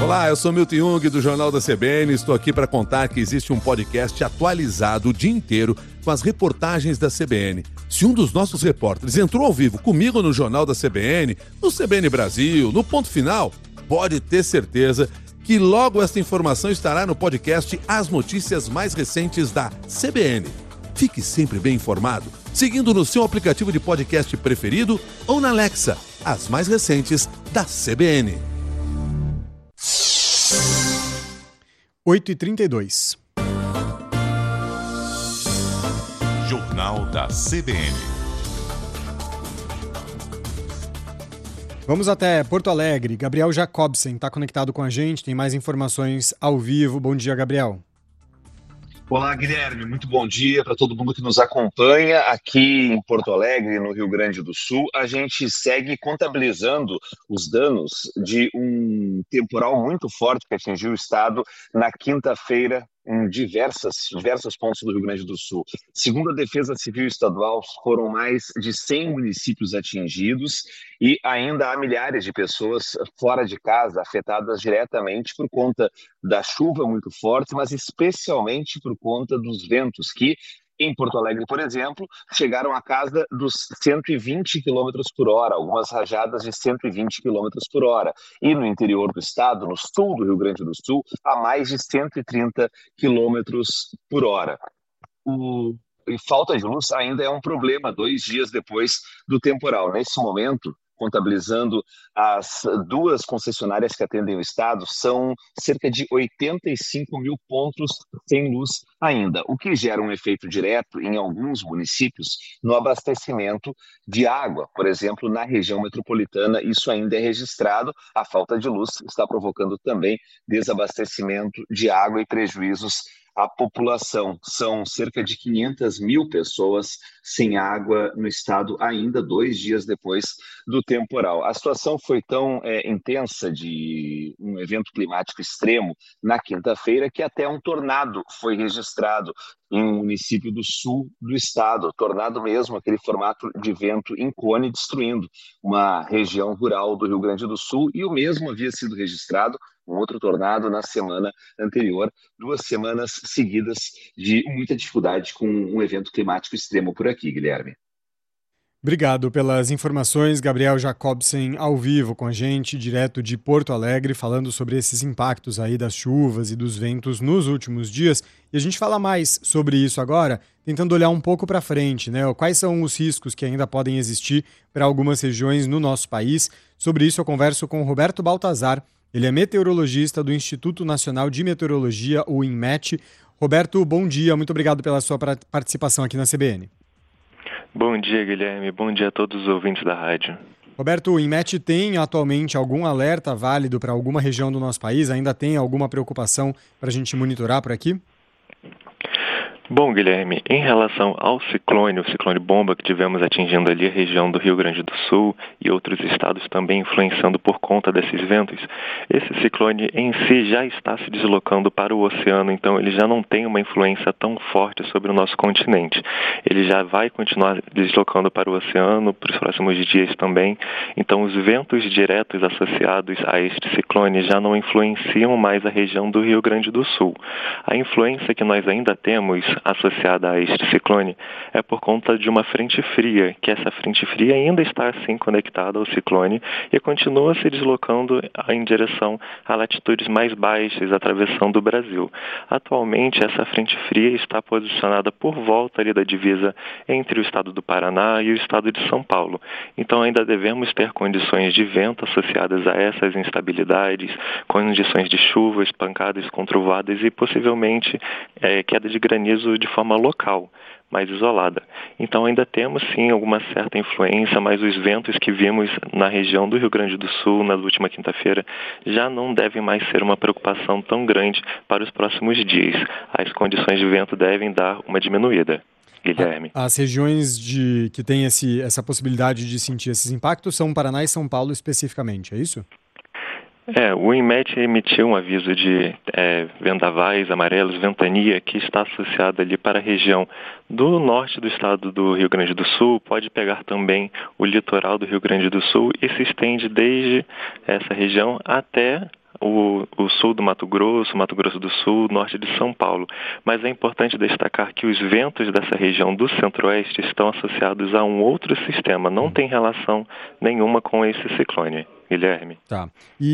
Olá, eu sou Milton Jung do Jornal da CBN. Estou aqui para contar que existe um podcast atualizado o dia inteiro com as reportagens da CBN. Se um dos nossos repórteres entrou ao vivo comigo no Jornal da CBN, no CBN Brasil, no Ponto Final, pode ter certeza que logo esta informação estará no podcast As Notícias Mais Recentes da CBN. Fique sempre bem informado, seguindo no seu aplicativo de podcast preferido ou na Alexa, as mais recentes da CBN. 8h32. Jornal da CBN. Vamos até Porto Alegre. Gabriel Jacobsen está conectado com a gente, tem mais informações ao vivo. Bom dia, Gabriel. Olá, Guilherme. Muito bom dia para todo mundo que nos acompanha aqui em Porto Alegre, no Rio Grande do Sul. A gente segue contabilizando os danos de um temporal muito forte que atingiu o estado na quinta-feira em diversos pontos do Rio Grande do Sul. Segundo a Defesa Civil Estadual, foram mais de 100 municípios atingidos e ainda há milhares de pessoas fora de casa afetadas diretamente por conta da chuva muito forte, mas especialmente por conta dos ventos que, em Porto Alegre, por exemplo, chegaram à casa dos 120 km por hora, algumas rajadas de 120 km por hora. E no interior do estado, no sul do Rio Grande do Sul, a mais de 130 km por hora. E falta de luz ainda é um problema 2 dias depois do temporal. Nesse momento, contabilizando as 2 concessionárias que atendem o estado, são cerca de 85 mil pontos sem luz ainda, o que gera um efeito direto em alguns municípios no abastecimento de água. Por exemplo, na região metropolitana, isso ainda é registrado. A falta de luz está provocando também desabastecimento de água e prejuízos à população. São cerca de 500 mil pessoas sem água no estado ainda 2 dias depois do temporal. A situação foi tão intensa de um evento climático extremo na quinta-feira que até um tornado foi registrado em um município do sul do estado. Tornado mesmo, aquele formato de vento em cone, destruindo uma região rural do Rio Grande do Sul, e o mesmo havia sido registrado um outro tornado na semana anterior, 2 semanas seguidas de muita dificuldade com um evento climático extremo por aqui, Guilherme. Obrigado pelas informações, Gabriel Jacobsen, ao vivo com a gente, direto de Porto Alegre, falando sobre esses impactos aí das chuvas e dos ventos nos últimos dias. E a gente fala mais sobre isso agora, tentando olhar um pouco para frente, né? Quais são os riscos que ainda podem existir para algumas regiões no nosso país? Sobre isso eu converso com o Roberto Baltazar. Ele é meteorologista do Instituto Nacional de Meteorologia, o INMET. Roberto, bom dia. Muito obrigado pela sua participação aqui na CBN. Bom dia, Guilherme. Bom dia a todos os ouvintes da rádio. Roberto, o INMET tem atualmente algum alerta válido para alguma região do nosso país? Ainda tem alguma preocupação para a gente monitorar por aqui? Bom, Guilherme, em relação ao ciclone, o ciclone bomba que tivemos atingindo ali a região do Rio Grande do Sul e outros estados também influenciando por conta desses ventos, esse ciclone em si já está se deslocando para o oceano, então ele já não tem uma influência tão forte sobre o nosso continente. Ele já vai continuar deslocando para o oceano para os próximos dias também, então os ventos diretos associados a este ciclone já não influenciam mais a região do Rio Grande do Sul. A influência que nós ainda temos associada a este ciclone é por conta de uma frente fria, que essa frente fria ainda está assim conectada ao ciclone e continua se deslocando em direção a latitudes mais baixas, atravessando o Brasil. Atualmente, essa frente fria está posicionada por volta ali da divisa entre o estado do Paraná e o estado de São Paulo. Então, ainda devemos ter condições de vento associadas a essas instabilidades, condições de chuvas, pancadas com trovoadas e possivelmente queda de granizo de forma local, mais isolada. Então ainda temos sim alguma certa influência, mas os ventos que vimos na região do Rio Grande do Sul na última quinta-feira já não devem mais ser uma preocupação tão grande para os próximos dias. As condições de vento devem dar uma diminuída. Guilherme. As regiões que têm essa possibilidade de sentir esses impactos são Paraná e São Paulo especificamente, é isso? O INMET emitiu um aviso de vendavais amarelos, ventania, que está associado ali para a região do norte do estado do Rio Grande do Sul, pode pegar também o litoral do Rio Grande do Sul e se estende desde essa região até o sul do Mato Grosso do Sul, norte de São Paulo. Mas é importante destacar que os ventos dessa região do centro-oeste estão associados a um outro sistema, não tem relação nenhuma com esse ciclone, Guilherme. Tá.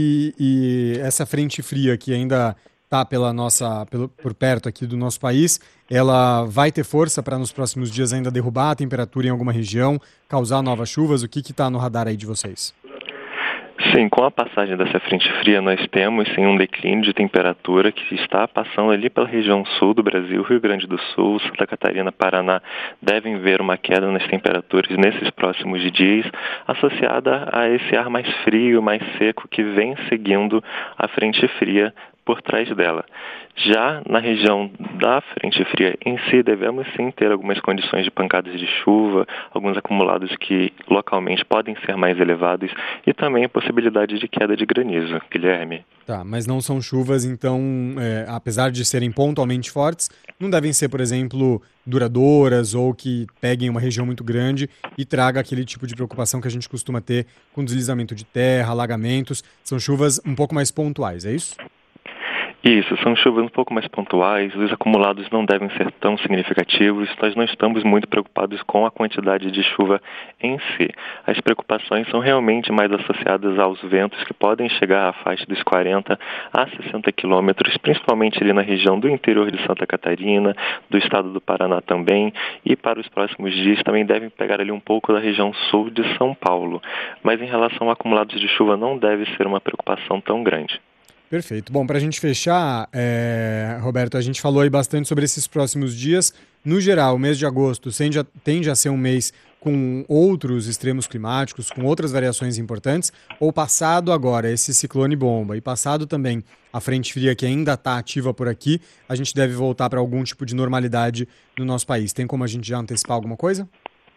E essa frente fria que ainda está por perto aqui do nosso país, ela vai ter força para nos próximos dias ainda derrubar a temperatura em alguma região, causar novas chuvas? O que está no radar aí de vocês? Sim, com a passagem dessa frente fria, nós temos sim um declínio de temperatura que está passando ali pela região sul do Brasil, Rio Grande do Sul, Santa Catarina, Paraná, devem ver uma queda nas temperaturas nesses próximos dias, associada a esse ar mais frio, mais seco que vem seguindo a frente fria por trás dela. Já na região da frente fria em si, devemos sim ter algumas condições de pancadas de chuva, alguns acumulados que localmente podem ser mais elevados e também a possibilidade de queda de granizo, Guilherme. Tá, mas não são chuvas, então, apesar de serem pontualmente fortes, não devem ser, por exemplo, duradouras ou que peguem uma região muito grande e traga aquele tipo de preocupação que a gente costuma ter com deslizamento de terra, alagamentos. São chuvas um pouco mais pontuais, é isso? Isso, são chuvas um pouco mais pontuais, os acumulados não devem ser tão significativos, nós não estamos muito preocupados com a quantidade de chuva em si. As preocupações são realmente mais associadas aos ventos que podem chegar à faixa dos 40 a 60 quilômetros, principalmente ali na região do interior de Santa Catarina, do estado do Paraná também, e para os próximos dias também devem pegar ali um pouco da região sul de São Paulo. Mas em relação a acumulados de chuva não deve ser uma preocupação tão grande. Perfeito. Bom, para a gente fechar, Roberto, a gente falou aí bastante sobre esses próximos dias. No geral, o mês de agosto tende a ser um mês com outros extremos climáticos, com outras variações importantes, ou passado agora esse ciclone bomba e passado também a frente fria que ainda está ativa por aqui, a gente deve voltar para algum tipo de normalidade no nosso país. Tem como a gente já antecipar alguma coisa?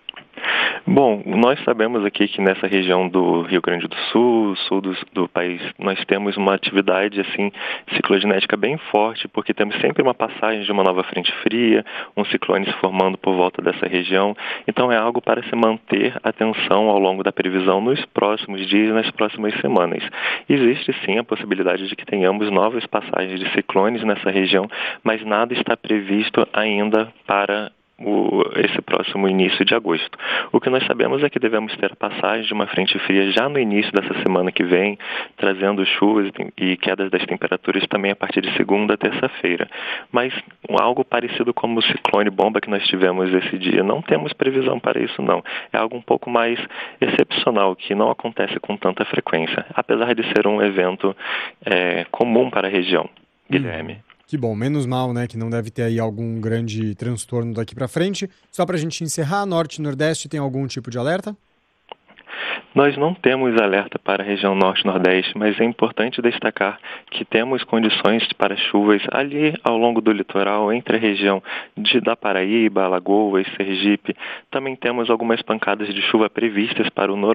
Bom, nós sabemos aqui que nessa região do Rio Grande do Sul, do país, nós temos uma atividade assim ciclogenética bem forte, porque temos sempre uma passagem de uma nova frente fria, um ciclone se formando por volta dessa região. Então é algo para se manter atenção ao longo da previsão nos próximos dias e nas próximas semanas. Existe sim a possibilidade de que tenhamos novas passagens de ciclones nessa região, mas nada está previsto ainda para esse próximo início de agosto. O que nós sabemos é que devemos ter a passagem de uma frente fria já no início dessa semana que vem, trazendo chuvas e quedas das temperaturas também a partir de segunda a terça-feira. Mas algo parecido como o ciclone bomba que nós tivemos esse dia, não temos previsão para isso não. É algo um pouco mais excepcional, que não acontece com tanta frequência, apesar de ser um evento comum para a região, Guilherme. Que bom, menos mal, né, que não deve ter aí algum grande transtorno daqui para frente. Só para a gente encerrar, Norte e Nordeste tem algum tipo de alerta? Nós não temos alerta para a região Norte e Nordeste, mas é importante destacar que temos condições para chuvas ali ao longo do litoral, entre a região da Paraíba, Alagoas, Sergipe. Também temos algumas pancadas de chuva previstas para o